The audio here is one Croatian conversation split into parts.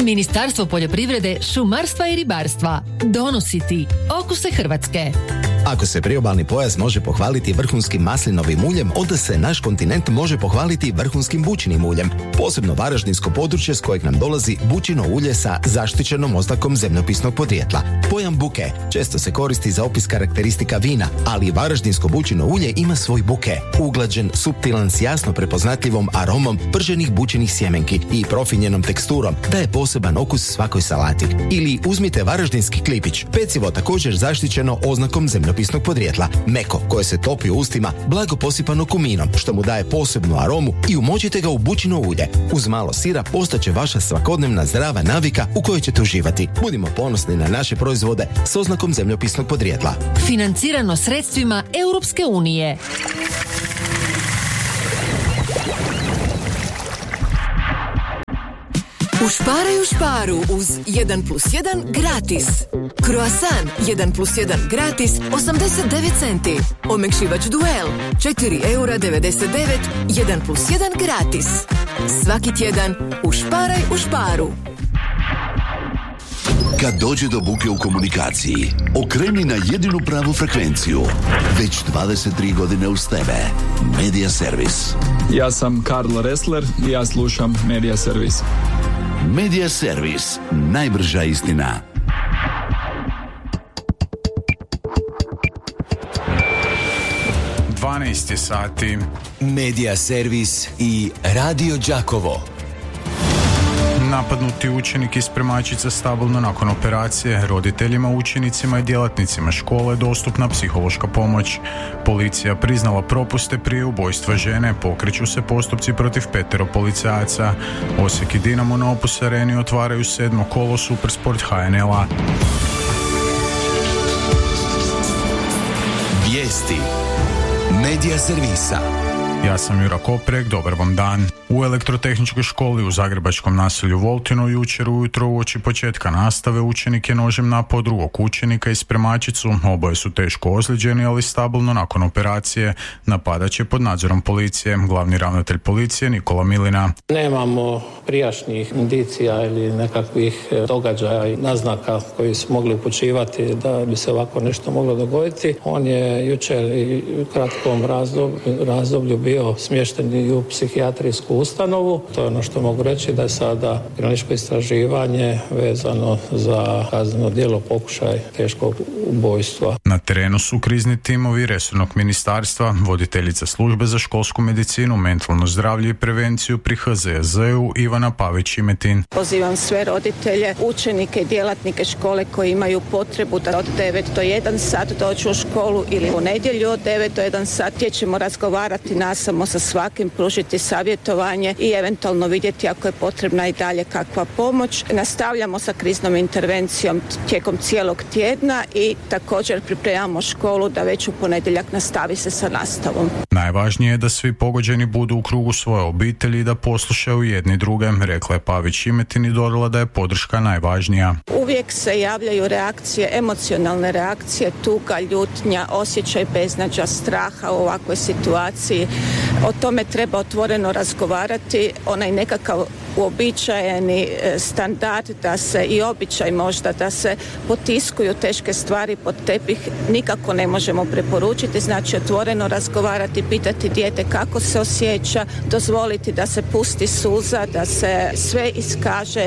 Ministarstvo poljoprivrede, šumarstva i ribarstva donosi ti Okuse Hrvatske. Ako se priobalni pojas može pohvaliti vrhunskim maslinovim uljem, onda se naš kontinent može pohvaliti vrhunskim bućinim uljem. Posebno varaždinsko područje s kojeg nam dolazi bućino ulje sa zaštićenom oznakom zemljopisnog podrijetla. Pojam buke često se koristi za opis karakteristika vina, ali varaždinsko bućino ulje ima svoj buke. Uglađen, suptilan s jasno prepoznatljivom aromom prženih bućinih sjemenki i profinjenom teksturom daje poseban okus svakoj salati. Ili uzmite varaždinski klipić, pecivo također zaštićeno oznakom zemljopisnog podrijetla, meko koje se topi u ustima, blago posipano kuminom, što mu daje posebnu aromu, i umočite ga u bućino ulje. Uz malo sira postaće vaša svakodnevna zdrava navika u kojoj ćete uživati. Budimo ponosni na naše proizvode s oznakom zemljopisnog podrijetla. Financirano sredstvima Europske unije. U Šparu uz 1+1 gratis. Croissant 1+1 gratis 89 centi. Omekšivač Duel 4,99 €, 1+1 gratis. Svaki tjedan u Šparu. Kad dođe do buke u komunikaciji, okreni na jedinu pravu frekvenciju. Već 23 godine uz tebe. Media Servis. Ja sam Karlo Ressler i ja slušam Media Servis. Media Servis. Najbrža istina. sati. Media Servis i Radio Đakovo. Napadnuti učenik iz Spremačice stabilno nakon operacije. Roditeljima, učenicima i djelatnicima škole dostupna psihološka pomoć. Policija priznala propuste prije ubojstva žene. Pokreću se postupci protiv 5 policajaca. Osijek i Dinamo na Opus Areni otvaraju 7. kolo Supersport HNL-a. Vijesti Media Servisa. Ja sam Jura Koprek, dobar vam dan. U Elektrotehničkoj školi u zagrebačkom naselju Voltino jučer ujutro uoči početka nastave učenik je nožem napao drugog učenika iz Spremačicu. Oboje su teško ozlijeđeni, ali stabilno nakon operacije. Napadač je pod nadzorom policije. Glavni ravnatelj policije Nikola Milina. Nemamo prijašnjih indicija ili nekakvih događaja i naznaka koji su mogli upućivati da bi se ovako nešto moglo dogoditi. On je jučer i u kratkom razdoblju bio smješten i u psihijatrijsku ustanovu. To je ono što mogu reći, da je sada kriminalističko istraživanje vezano za kazneno djelo pokušaj teškog ubojstva. Na terenu su krizni timovi resornog ministarstva, voditeljica službe za školsku medicinu, mentalno zdravlje i prevenciju pri HZZ-u Ivana Pavić-Imetin. Pozivam sve roditelje, učenike i djelatnike škole koji imaju potrebu da od 9 do 1 sat dođu u školu ili u nedjelju od 9 do 1 sat, gdje ćemo razgovarati nasamo sa svakim, pružiti savjetovanje i eventualno vidjeti ako je potrebna i dalje kakva pomoć. Nastavljamo sa kriznom intervencijom tijekom cijelog tjedna i također pripremamo školu da već u ponedjeljak nastavi se sa nastavom. Najvažnije je da svi pogođeni budu u krugu svoje obitelji i da poslušaju jedni druge, rekla je Pavić-Imetin i dodala da je podrška najvažnija. Uvijek se javljaju reakcije, emocionalne reakcije, tuga, ljutnja, osjećaj beznađa, straha u ovakvoj situaciji. O tome treba otvoreno razgovarati, onaj nekakav uobičajeni standard da se i običaj možda da se potiskuju teške stvari pod tepih nikako ne možemo preporučiti, znači otvoreno razgovarati, pitati dijete kako se osjeća, dozvoliti da se pusti suza, da se sve iskaže.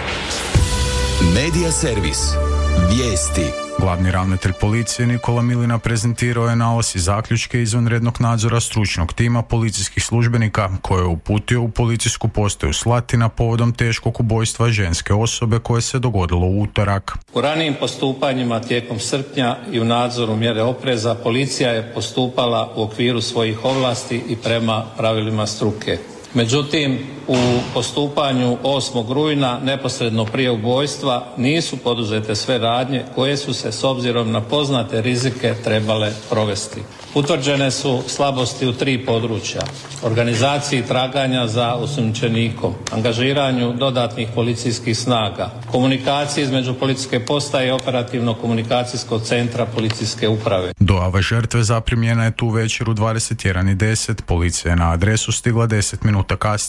Media Servis. Vijesti. Glavni ravnatelj policije Nikola Milina prezentirao je nalaz i zaključke izvanrednog nadzora stručnog tima policijskih službenika koje je uputio u policijsku postaju Slatina povodom teškog ubojstva ženske osobe koje se dogodilo u utorak. U ranijim postupanjima tijekom srpnja i u nadzoru mjere opreza policija je postupala u okviru svojih ovlasti i prema pravilima struke. Međutim, u postupanju 8. rujna, neposredno prije ubojstva, nisu poduzete sve radnje koje su se s obzirom na poznate rizike trebale provesti. Utvrđene su slabosti u 3 područja: organizaciji traganja za osumnjičenikom, angažiranju dodatnih policijskih snaga, komunikaciji između policijske postaje i operativno-komunikacijskog centra policijske uprave. Dojava žrtve zaprimljena je tu večer u 21:10. Policija je na adresu stigla 10 minuta kasnije.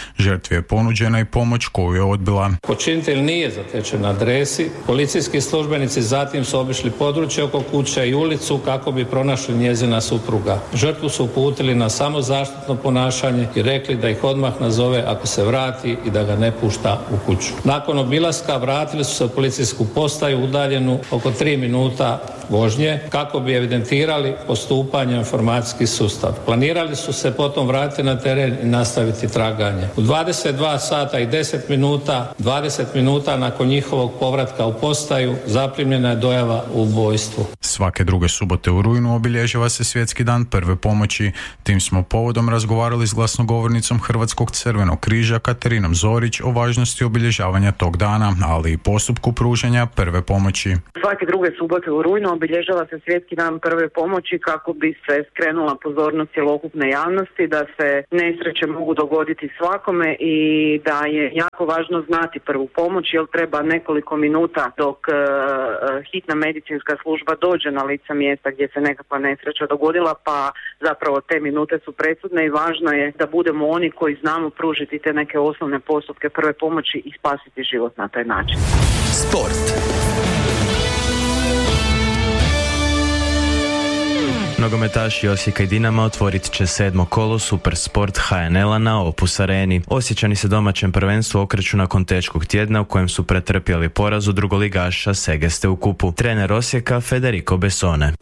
Žrtvi je ponuđena i pomoć koju je odbila. Počinitelj nije zatečen na adresi. Policijski službenici zatim su obišli područje oko kuće i ulicu kako bi pronašli njezina supruga. Žrtvu su uputili na samozaštitno ponašanje i rekli da ih odmah nazove ako se vrati i da ga ne pušta u kuću. Nakon obilaska vratili su se u policijsku postaju udaljenu oko 3 minuta vožnje kako bi evidentirali postupanje informacijski sustav. Planirali su se potom vratiti na teren i nastaviti traganje. U 22 sata i 10 minuta, 20 minuta nakon njihovog povratka u postaju zaprimljena je dojava o ubojstvu. Svake druge subote u rujnu obilježava se Svjetski dan prve pomoći. Tim smo povodom razgovarali s glasnogovornicom Hrvatskog crvenog križa Katerinom Zorić o važnosti obilježavanja tog dana, ali i postupku pružanja prve pomoći. Svake druge subote u rujnu obilježava se Svjetski dan prve pomoći kako bi se skrenula pozornost cjelokupne javnosti da se nesreće mogu dogoditi svakome i da je jako važno znati prvu pomoć, jer treba nekoliko minuta dok hitna medicinska služba dođe na lice mjesta gdje se nekakva nesreća dogodila, pa zapravo te minute su presudne i važno je da budemo oni koji znamo pružiti te neke osnovne postupke prve pomoći i spasiti život na taj način. Sport. Nogometaši Osijeka i Dinama otvorit će 7. kolo Super Sport HNL-a na Opus Areni. Osječani se domaćem prvenstvu okreću nakon teškog tjedna u kojem su pretrpjeli poraz u drugoligaša Segeste u kupu. Trener Osijeka Federico Bessone.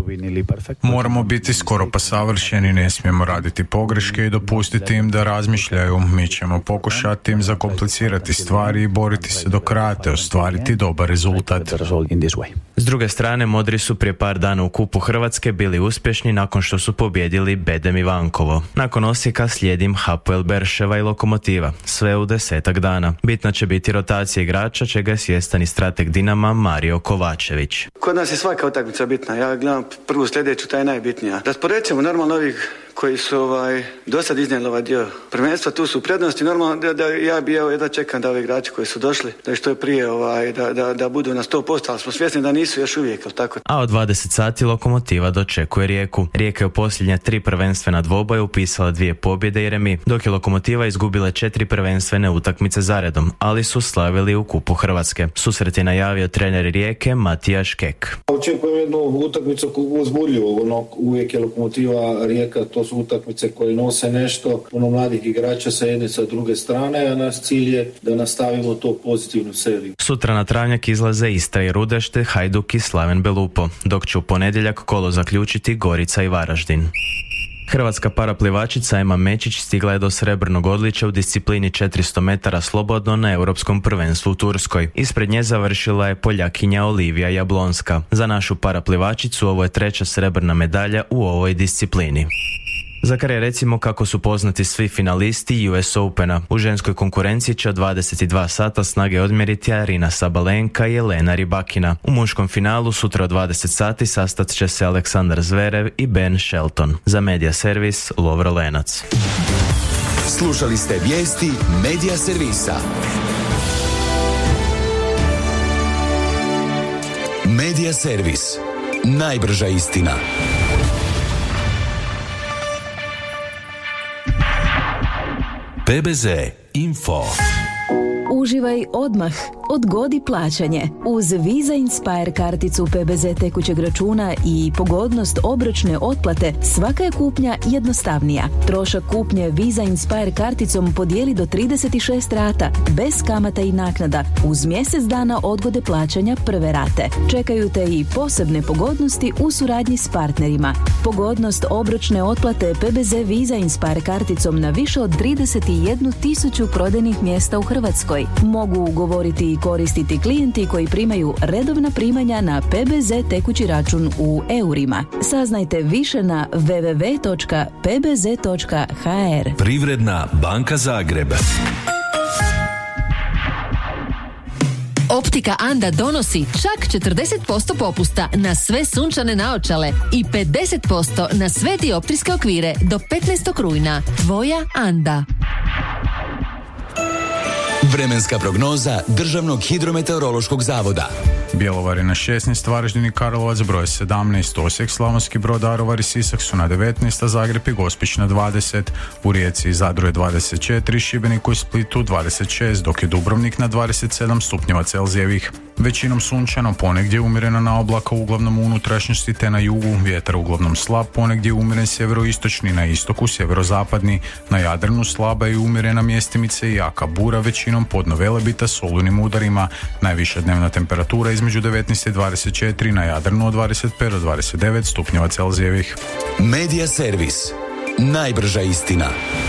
Moramo biti skoro pa savršeni, ne smijemo raditi pogreške i dopustiti im da razmišljaju. Mi ćemo pokušati im zakomplicirati stvari i boriti se do kraja te ostvariti dobar rezultat. S druge strane, Modri su prije par dana u kupu Hrvatske bili uspješni nakon što su pobijedili Bedem Ivankovo. Nakon Osijeka slijedi Hapoel Berševa i Lokomotiva, sve u 10 dana. Bitna će biti rotacija igrača, čega je svjestan i strateg Dinama Mario Kovačević. Kod nas je svaka utakmica bitna, ja gledam prvu sljedeću, taj najbitnija. Rasporećemo normalno ovih koji su do sad iznijeli ovaj dio prvenstva, tu su prednosti, normalno da ja bi jedva čekam da ovi igrači koji su došli, da što je prije da budu na 100%, ali smo svjesni da nisu još uvijek, ali tako. A od 20 sati Lokomotiva dočekuje Rijeku. Rijeka je u posljednje 3 prvenstvena dvoboja upisala 2 pobjede i remi, dok je Lokomotiva izgubila 4 prvenstvene utakmice zaredom, ali su slavili u kupu Hrvatske. Susret je najavio trener Rijeke Matija Škek. Očekujem jednu utakmicu uzbudljivu, uvijek je Lokomotiva Rijeka, to su utakmice koje nose nešto, mladih igrača sa jedne sa druge strane, a naš cilj je da nastavimo to pozitivnu seriju. Sutra na travnjak izlaze Istra i Rudešte, Hajduk i Slaven Belupo, dok će u ponedjeljak kolo zaključiti Gorica i Varaždin. Hrvatska paraplivačica Ema Mečić stigla je do srebrnog odličja u disciplini 400 metara slobodno na Europskom prvenstvu u Turskoj. Ispred nje završila je Poljakinja Olivija Jablonska. Za našu paraplivačicu ovo je 3. srebrna medalja u ovoj disciplini. Za kraj recimo kako su poznati svi finalisti US Opena. U ženskoj konkurenciji će od 22 sata snage odmjeriti Arina Sabalenka i Elena Rybakina. U muškom finalu sutra od 20 sati sastat će se Aleksandar Zverev i Ben Shelton. Za Media Servis Lovro Lenac. Slušali ste vijesti Media Servisa. Media Servis. Najbrža istina. PBZ Info. Uživaj odmah. Odgodi plaćanje. Uz Visa Inspire karticu PBZ tekućeg računa i pogodnost obročne otplate, svaka je kupnja jednostavnija. Trošak kupnje Visa Inspire karticom podijeli do 36 rata, bez kamata i naknada, uz mjesec dana odgode plaćanja prve rate. Čekaju te i posebne pogodnosti u suradnji s partnerima. Pogodnost obročne otplate PBZ Visa Inspire karticom na više od 31.000 prodajnih mjesta u Hrvatskoj. Mogu ugovoriti i koristiti klijenti koji primaju redovna primanja na PBZ tekući račun u eurima. Saznajte više na www.pbz.hr. Privredna banka Zagreb. Optika Anda donosi čak 40% popusta na sve sunčane naočale i 50% na sve dioptrijske okvire do 15. rujna. Tvoja Anda. Vremenska prognoza Državnog hidrometeorološkog zavoda. Bjelovar je na 16, Varaždin i Karlovac broj 17, Osijek, Slavonski Brod, Daruvar i Sisak su na 19, a Zagreb i Gospić na 20, u Rijeci i Zadru je 24, Šibeniku i Splitu 26, dok je Dubrovnik na 27 stupnjeva Celzijevih. Većinom sunčano, ponegdje umjerena na oblaka, uglavnom u unutrašnjosti te na jugu, vjetar uglavnom slab, ponegdje umjeren sjeveroistočni, na istoku sjeverozapadni, na Jadranu slaba i umjerena mjestimice i jaka bura, većinom podno Velebita s olujnim udarima, najviša dnevna temperatura između 19 i 24, na Jadranu od 25 do 29 stupnjeva Celzijevih. Medija servis. Najbrža istina.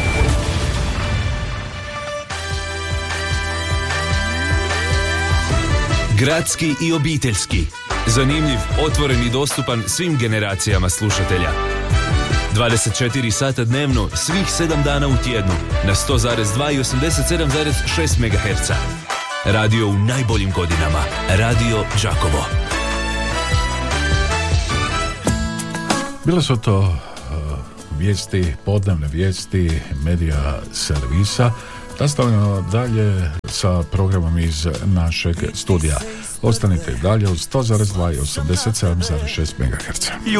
Gradski i obiteljski. Zanimljiv, otvoren i dostupan svim generacijama slušatelja. 24 sata dnevno, svih 7 dana u tjednu, na 100,2 i 87,6 MHz. Radio u najboljim godinama. Radio Đakovo. Bile su to vijesti, podnevne vijesti Medija servisa. Nastavljamo dalje sa programom iz našeg studija. Ostanite dalje uz 100,2 i 87,6 MHz.